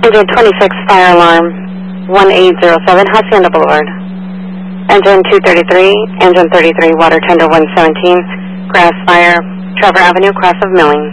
Engine 26, fire alarm 1807, Hacienda Boulevard. Engine 233, engine 33, water tender 117, grass fire, Trevor Avenue, cross of Milling.